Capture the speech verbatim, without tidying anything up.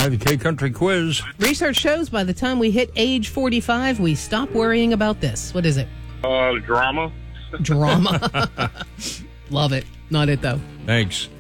the K-Country Quiz. Research shows by the time we hit age forty-five, we stop worrying about this. What is it? Uh, drama. Drama. Love it. Not it, though. Thanks.